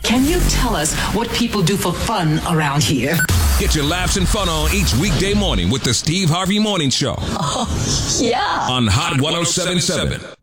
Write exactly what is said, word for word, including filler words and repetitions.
Can you tell us what people do for fun around here? Get your laughs and fun on each weekday morning with the Steve Harvey Morning Show. Oh, yeah. On Hot ten seventy-seven.